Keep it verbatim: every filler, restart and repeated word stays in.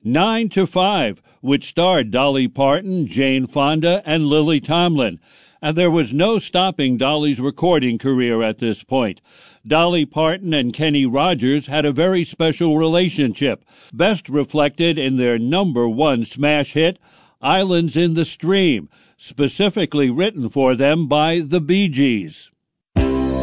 Nine to Five, which starred Dolly Parton, Jane Fonda, and Lily Tomlin. And there was no stopping Dolly's recording career at this point. Dolly Parton and Kenny Rogers had a very special relationship, best reflected in their number one smash hit, Islands in the Stream, specifically written for them by the Bee Gees.